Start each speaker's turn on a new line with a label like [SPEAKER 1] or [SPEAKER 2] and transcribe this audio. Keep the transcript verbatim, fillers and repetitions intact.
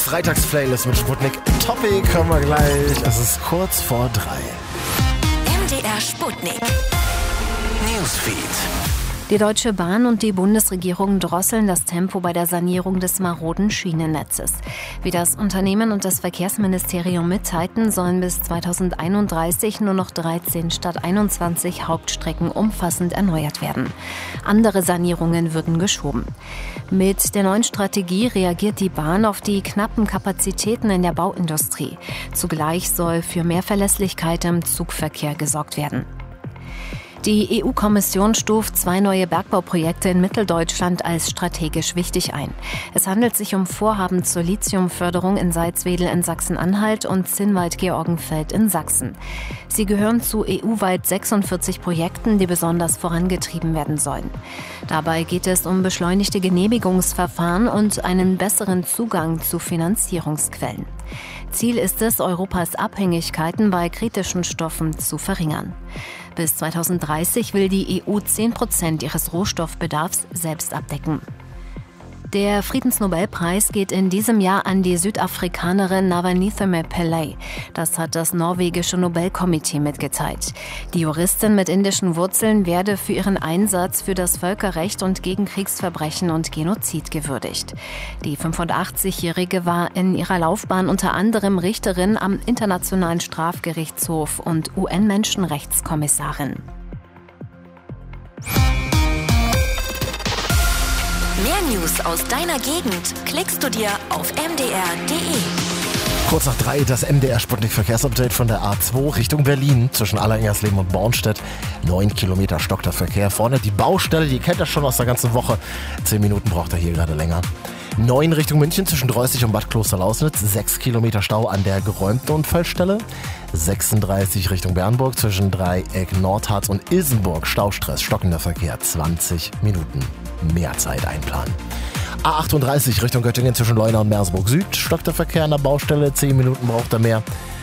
[SPEAKER 1] Freitagsplaylist mit Sputnik. Topic kommen wir gleich. Es ist kurz vor drei.
[SPEAKER 2] M D R Sputnik. Newsfeed.
[SPEAKER 3] Die Deutsche Bahn und die Bundesregierung drosseln das Tempo bei der Sanierung des maroden Schienennetzes. Wie das Unternehmen und das Verkehrsministerium mitteilten, sollen bis zweitausendeinunddreißig nur noch dreizehn statt einundzwanzig Hauptstrecken umfassend erneuert werden. Andere Sanierungen würden geschoben. Mit der neuen Strategie reagiert die Bahn auf die knappen Kapazitäten in der Bauindustrie. Zugleich soll für mehr Verlässlichkeit im Zugverkehr gesorgt werden. Die E U-Kommission stuft zwei neue Bergbauprojekte in Mitteldeutschland als strategisch wichtig ein. Es handelt sich um Vorhaben zur Lithiumförderung in Salzwedel in Sachsen-Anhalt und Zinnwald-Georgenfeld in Sachsen. Sie gehören zu E U-weit sechsundvierzig Projekten, die besonders vorangetrieben werden sollen. Dabei geht es um beschleunigte Genehmigungsverfahren und einen besseren Zugang zu Finanzierungsquellen. Ziel ist es, Europas Abhängigkeiten bei kritischen Stoffen zu verringern. Bis zweitausenddreißig will die E U zehn Prozent ihres Rohstoffbedarfs selbst abdecken. Der Friedensnobelpreis geht in diesem Jahr an die Südafrikanerin Navalny Pillay. Das hat das norwegische Nobelkomitee mitgeteilt. Die Juristin mit indischen Wurzeln werde für ihren Einsatz für das Völkerrecht und gegen Kriegsverbrechen und Genozid gewürdigt. Die fünfundachtzigjährige war in ihrer Laufbahn unter anderem Richterin am Internationalen Strafgerichtshof und U N-Menschenrechtskommissarin.
[SPEAKER 2] Mehr News aus deiner Gegend klickst du dir auf m d r punkt d e.
[SPEAKER 1] Kurz nach drei das M D R Sputnik Verkehrsupdate von der A zwei Richtung Berlin zwischen Allerengersleben und Bornstedt. Neun Kilometer stockt der Verkehr. Vorne die Baustelle, die kennt ihr schon aus der ganzen Woche. Zehn Minuten braucht er hier gerade länger. Neun Richtung München zwischen Dreußig und Bad Klosterlausnitz. Sechs Kilometer Stau an der geräumten Unfallstelle. sechsunddreißig Richtung Bernburg zwischen Dreieck Nordharz und Ilsenburg. Staustress, stockender Verkehr. zwanzig Minuten. Mehr Zeit einplanen. A achtunddreißig Richtung Göttingen zwischen Leuna und Merseburg Süd. Stockt der Verkehr an der Baustelle. zehn Minuten braucht er mehr.